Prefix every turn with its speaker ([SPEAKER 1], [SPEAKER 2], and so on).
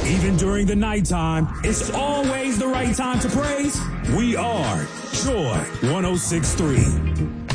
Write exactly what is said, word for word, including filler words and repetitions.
[SPEAKER 1] Even during the nighttime, it's always the right time to praise. We are Joy one oh six point three.